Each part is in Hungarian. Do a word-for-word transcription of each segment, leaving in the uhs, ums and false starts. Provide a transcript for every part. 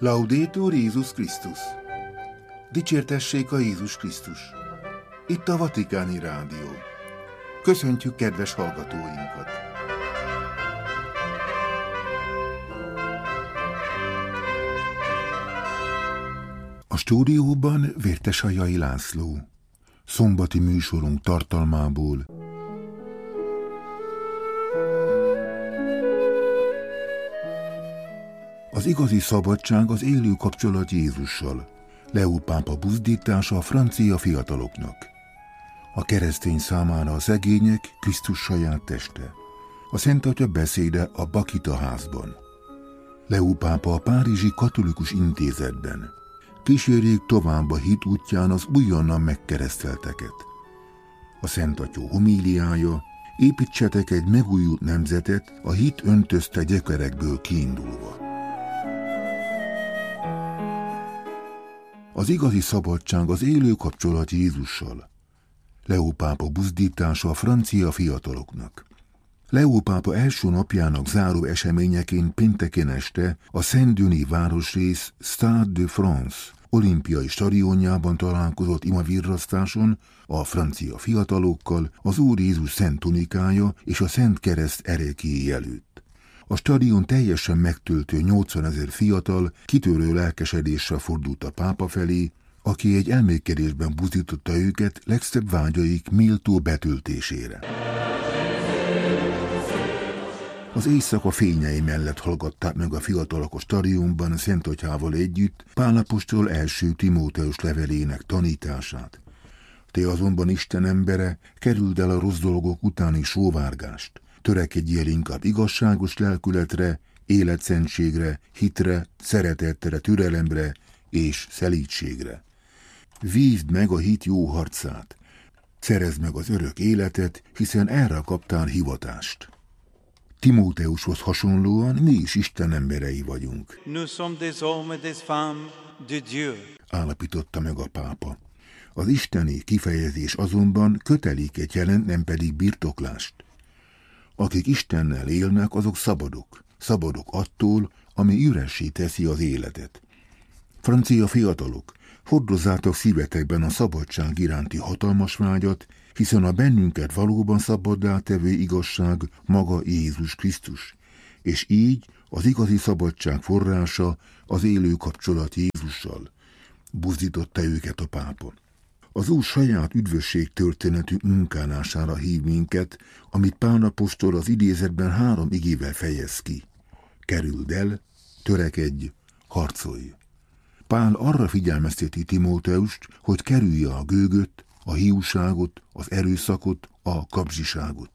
Laudetur Jézus Krisztus! Dicsértessék a Jézus Krisztus! Itt a Vatikáni Rádió. Köszöntjük kedves hallgatóinkat! A stúdióban Vértesajai László. Szombati műsorunk tartalmából. Az igazi szabadság az élő kapcsolat Jézussal. Leó pápa buzdítása a francia fiataloknak. A keresztény számára a szegények Krisztus saját teste. A Szent Atya beszéde a Bakita házban. Leó pápa a Párizsi Katolikus Intézetben. Kísérjék tovább a hit útján az újonnan megkeresztelteket. A Szent Atya homíliája: építsetek egy megújult nemzetet a hit öntözte gyökerekből kiindulva. Az igazi szabadság az élő kapcsolat Jézussal. Leó pápa buzdítása a francia fiataloknak. Leó pápa első napjának záró eseményeként pénteken este a Saint-Denis városrész Stade de France olimpiai stadionjában találkozott imavirrasztáson a francia fiatalokkal az Úr Jézus szent tunikája és a Szent Kereszt ereklyéi előtt. A stadion teljesen megtöltő nyolcvanezer fiatal kitörő lelkesedéssel fordult a pápa felé, aki egy elmékedésben buzdította őket legszebb vágyaik méltó betöltésére. Az éjszaka fényei mellett hallgatták meg a fiatalok a stadionban Szent Atyával együtt Pál apostol első Timóteus levelének tanítását. Te azonban Isten embere, kerüld el a rossz dolgok utáni sóvárgást. Törekedjél inkább igazságos lelkületre, életszentségre, hitre, szeretetre, türelemre és szelídségre. Vívd meg a hit jó harcát. Szerezd meg az örök életet, hiszen erre kaptál hivatást. Timóteushoz hasonlóan mi is Isten emberei vagyunk. Nous sommes des hommes et des femmes de Dieu. Állapította meg a pápa. Az isteni kifejezés azonban köteléket jelent, nem pedig birtoklást. Akik Istennel élnek, azok szabadok. Szabadok attól, ami üressé teszi az életet. Francia fiatalok, hordozzátok szívetekben a szabadság iránti hatalmas vágyat, hiszen a bennünket valóban szabaddá tevő igazság maga Jézus Krisztus, és így az igazi szabadság forrása az élő kapcsolat Jézussal. Buzdította őket a pápa. Az Úr saját üdvösség történetű munkálására hív minket, amit Pál apostol az idézetben három igével fejez ki. Kerüld el, törekedj, harcolj. Pál arra figyelmezteti Timóteust, hogy kerülje a gőgöt, a hiúságot, az erőszakot, a kapzsiságot.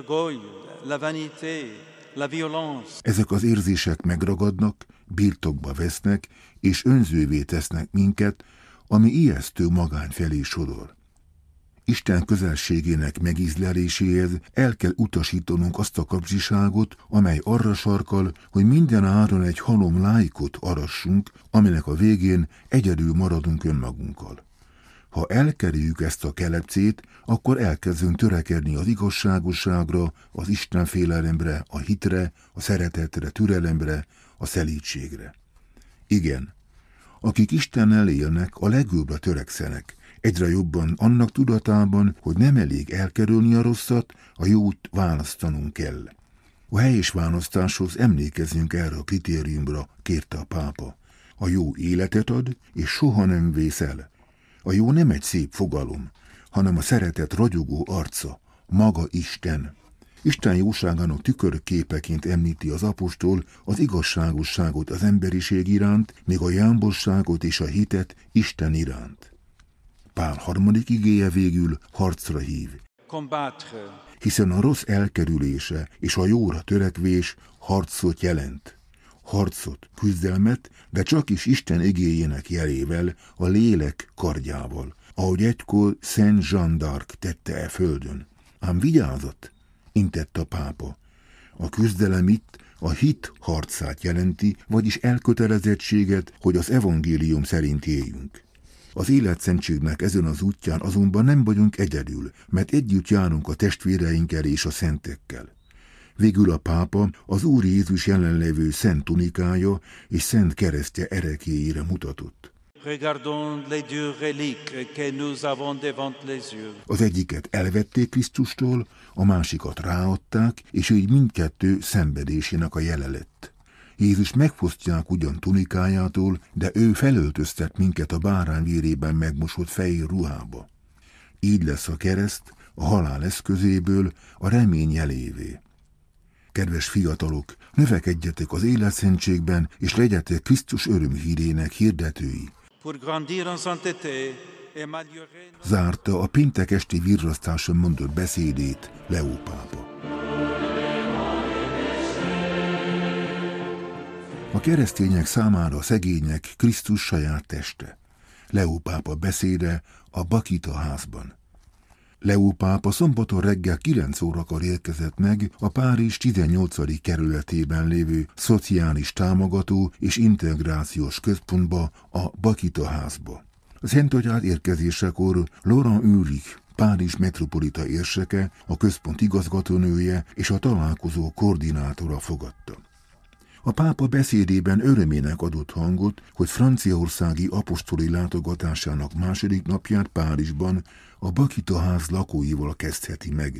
Ezek az érzések megragadnak, birtokba vesznek, és önzővé tesznek minket, ami ijesztő magány felé sodor. Isten közelségének megízleléséhez el kell utasítanunk azt a kapzsiságot, amely arra sarkal, hogy minden áron egy halom lájkot arassunk, aminek a végén egyedül maradunk önmagunkkal. Ha elkerüljük ezt a kelepcét, akkor elkezdünk törekedni az igazságosságra, az istenfélelemre, a hitre, a szeretetre, türelemre, a szelídségre. Igen, akik Istennel élnek, a legjobbra törekszenek, egyre jobban annak tudatában, hogy nem elég elkerülni a rosszat, a jót választanunk kell. A helyes választáshoz emlékezzünk erre a kritériumra, kérte a pápa. A jó életet ad, és soha nem vész el. A jó nem egy szép fogalom, hanem a szeretet ragyogó arca, maga Isten. Isten jóságának tükörképeként említi az apostol az igazságosságot az emberiség iránt, még a jámbosságot és a hitet Isten iránt. Pál harmadik igéje végül harcra hív. Combattre. Hiszen a rossz elkerülése és a jóra törekvés harcot jelent. Harcot, küzdelmet, de csak is Isten igéjének jelével, a lélek kardjával, ahogy egykor Szent Jeanne d'Arc tette e földön. Ám vigyázat! Intett a pápa. A küzdelem itt a hit harcát jelenti, vagyis elkötelezettséget, hogy az evangélium szerint éljünk. Az életszentségnek ezen az útján azonban nem vagyunk egyedül, mert együtt járunk a testvéreinkkel és a szentekkel. Végül a pápa az Úr Jézus jelenlevő szent tunikája és szent keresztje erekéjére mutatott. Az egyiket elvették Krisztustól, a másikat ráadták, és így mindkettő szenvedésének a jele lett. Jézus megfosztják ugyan tunikájától, de ő felöltöztet minket a bárány vérében megmosott fehér ruhába. Így lesz a kereszt a halál eszközéből a remény jelévé. Kedves fiatalok, növekedjetek az életszentségben, és legyetek Krisztus örömhírének hirdetői. Zárta a péntek esti virrasztáson mondott beszédét Leó pápa. A keresztények számára a szegények Krisztus saját teste. Leó pápa beszéde a Bakita házban. Leó pápa szombaton reggel kilenc órakor érkezett meg a Párizs tizennyolcadik kerületében lévő szociális támogató és integrációs központba, a Bakita házba. A Szentatyád érkezésekor Laurent Ulrich, Párizs metropolita érseke, a központ igazgatónője és a találkozó koordinátora fogadta. A pápa beszédében örömének adott hangot, hogy franciaországi apostoli látogatásának második napját Párizsban a Bakita ház lakóival kezdheti meg.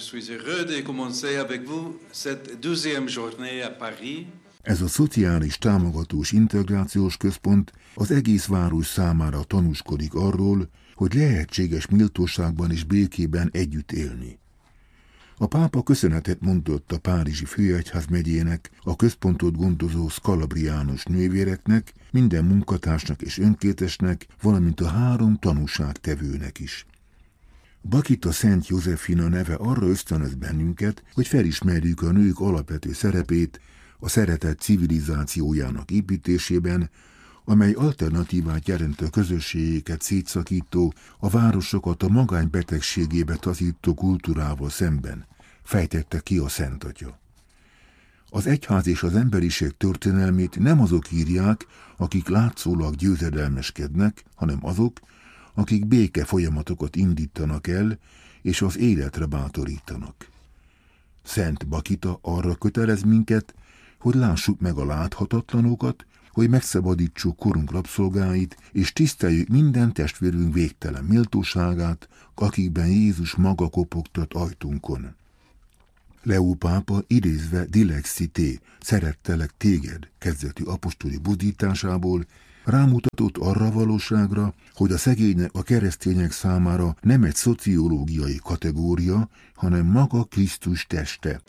Ez a szociális támogatós integrációs központ az egész város számára tanúskodik arról, hogy lehetséges méltóságban és békében együtt élni. A pápa köszönetet mondott a párizsi főegyház megyének, a központot gondozó szkalabriánus nővéreknek, minden munkatársnak és önkéntesnek, valamint a három tanúságtevőnek is. Bakita Szent Józsefina neve arra ösztönöz bennünket, hogy felismerjük a nők alapvető szerepét a szeretet civilizációjának építésében, amely alternatívát jelent a közösségeket szétszakító, a városokat a magánybetegségébe taszító kultúrával szemben, fejtette ki a Szent Atya. Az egyház és az emberiség történelmét nem azok írják, akik látszólag győzedelmeskednek, hanem azok, akik béke folyamatokat indítanak el, és az életre bátorítanak. Szent Bakita arra kötelez minket, hogy lássuk meg a láthatatlanokat, hogy megszabadítsuk korunk rabszolgáit, és tiszteljük minden testvérünk végtelen méltóságát, akikben Jézus maga kopogtat ajtunkon. Leó pápa idézve Dilexité, szerettelek téged kezdetű apostoli buzdításából, rámutatott arra valóságra, hogy a szegények a keresztények számára nem egy szociológiai kategória, hanem maga Krisztus teste.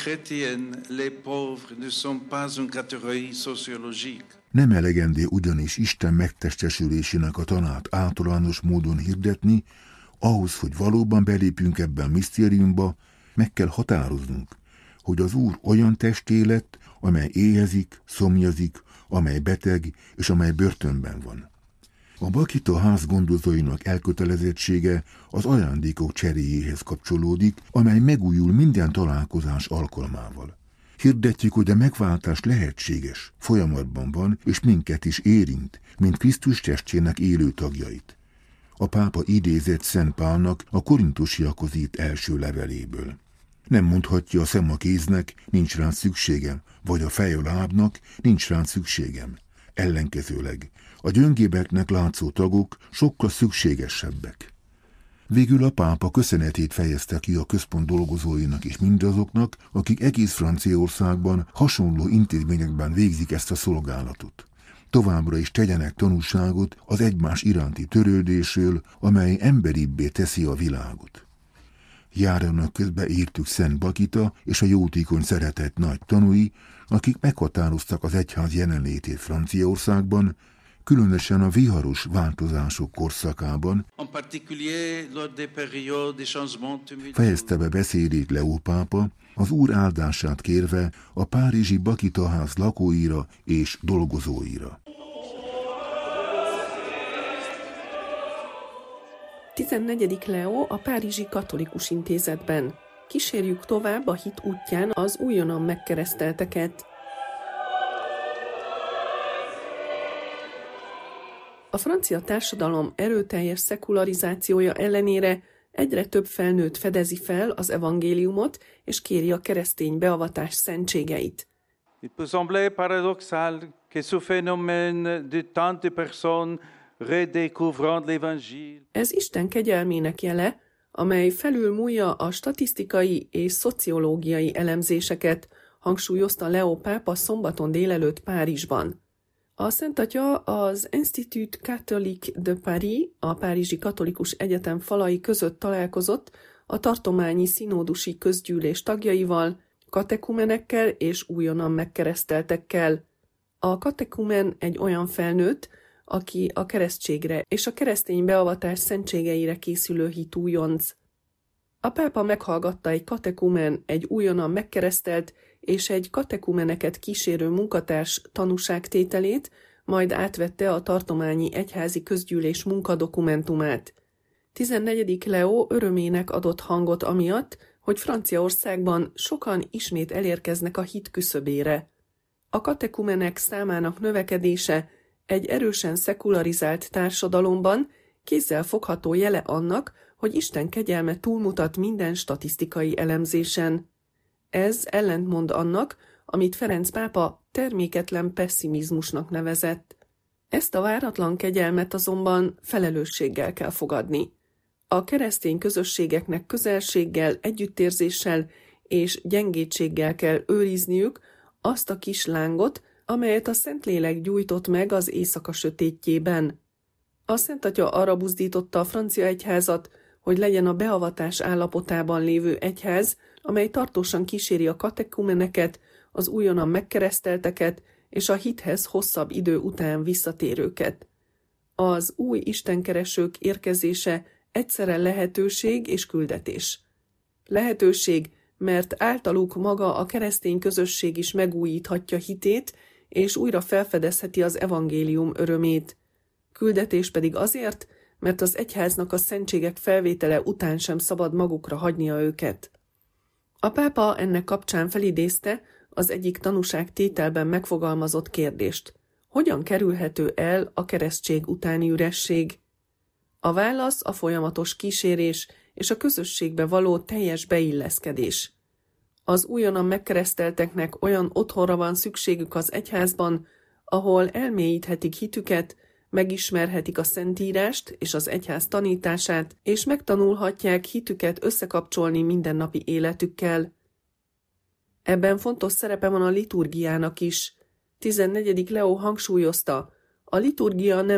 Nem elegendő ugyanis Isten megtestesülésének a tanát általános módon hirdetni, ahhoz, hogy valóban belépjünk ebben a misztériumba, meg kell határoznunk, hogy az Úr olyan testé lett, amely éhezik, szomjazik, amely beteg és amely börtönben van. A Bakita ház gondozóinak elkötelezettsége az ajándékok cseréjéhez kapcsolódik, amely megújul minden találkozás alkalmával. Hirdetjük, hogy a megváltás lehetséges, folyamatban van, és minket is érint, mint Krisztus testének élő tagjait. A pápa idézett Szent Pálnak a korintusiakhoz írt első leveléből. Nem mondhatja a szem a kéznek, nincs rá szükségem, vagy a fej a lábnak, nincs rá szükségem. Ellenkezőleg, a gyöngébbeknek látszó tagok sokkal szükségesebbek. Végül a pápa köszönetét fejezte ki a központ dolgozóinak és mindazoknak, akik egész Franciaországban hasonló intézményekben végzik ezt a szolgálatot. Továbbra is tegyenek tanúságot az egymás iránti törődésről, amely emberibbé teszi a világot. Járjanak közbe értük Szent Bakita és a jótékony szeretet nagy tanúi, akik meghatároztak az egyház jelenlétét Franciaországban, különösen a viharos változások korszakában. Fejezte be beszédét Leó pápa, az Úr áldását kérve a párizsi Bakita ház lakóira és dolgozóira. tizennegyedik Leó a Párizsi Katolikus Intézetben. Kísérjük tovább a hit útján az újonnan megkeresztelteket. A francia társadalom erőteljes szekularizációja ellenére Egyre több felnőtt fedezi fel az evangéliumot, és kéri a keresztény beavatás szentségeit. Il peut sembler paradoxal que ce phénomène de tant de personnes redécouvrant l'Évangile. Ez Isten kegyelmének jele, amely felülmúlja a statisztikai és szociológiai elemzéseket, hangsúlyozta Leó pápa szombaton délelőtt Párizsban. A Szent Atya az Institut Catholique de Paris, a Párizsi Katolikus Egyetem falai között találkozott a tartományi színódusi közgyűlés tagjaival, katekumenekkel és újonnan megkereszteltekkel. A katekumen egy olyan felnőtt, aki a keresztségre és a keresztény beavatás szentségeire készülő hitújonc. A pápa meghallgatta egy katekumen, egy újonnan megkeresztelt és egy katekumeneket kísérő munkatárs tanúságtételét, majd átvette a tartományi egyházi közgyűlés munkadokumentumát. tizennegyedik Leó örömének adott hangot amiatt, hogy Franciaországban sokan ismét elérkeznek a hit küszöbére. A katekumenek számának növekedése egy erősen szekularizált társadalomban kézzel fogható jele annak, hogy Isten kegyelme túlmutat minden statisztikai elemzésen. Ez ellentmond annak, amit Ferenc pápa terméketlen pesszimizmusnak nevezett. Ezt a váratlan kegyelmet azonban felelősséggel kell fogadni. A keresztény közösségeknek közelséggel, együttérzéssel és gyengétséggel kell őrizniük azt a kis lángot, amelyet a Szentlélek gyújtott meg az éjszaka sötétjében. A Szent Atya arra buzdította a francia egyházat, hogy legyen a beavatás állapotában lévő egyház, amely tartósan kíséri a katekumeneket, az újonnan megkeresztelteket és a hithez hosszabb idő után visszatérőket. Az új istenkeresők érkezése egyszerre lehetőség és küldetés. Lehetőség, mert általuk maga a keresztény közösség is megújíthatja hitét, és újra felfedezheti az evangélium örömét. Küldetés pedig azért, mert az egyháznak a szentségek felvétele után sem szabad magukra hagynia őket. A pápa ennek kapcsán felidézte az egyik tanúságtételben megfogalmazott kérdést. Hogyan kerülhető el a keresztség utáni üresség? A válasz a folyamatos kísérés és a közösségbe való teljes beilleszkedés. Az újonnan megkeresztelteknek olyan otthonra van szükségük az egyházban, ahol elmélyíthetik hitüket, megismerhetik a Szentírást és az egyház tanítását, és megtanulhatják hitüket összekapcsolni mindennapi életükkel. Ebben fontos szerepe van a liturgiának is. tizennegyedik Leó hangsúlyozta, a liturgia nem